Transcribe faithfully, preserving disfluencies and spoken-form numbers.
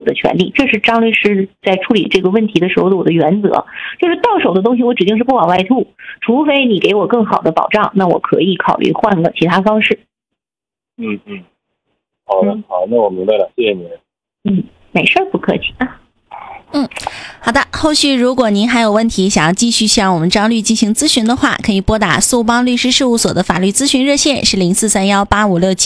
的权利，这是张律师在处理这个问题的时候的我的原则，就是到手的东西我指定是不往外吐，除非你给我更好的保障，那我可以考虑换个其他方式。 嗯嗯，好的，好，那我明白了，谢谢您。 嗯，没事，不客气啊。 嗯，好的。后续如果您还有问题想要继续向我们张律进行咨询的话，可以拨打速邦律师事务所的法律咨询热线是零四三幺八五六七。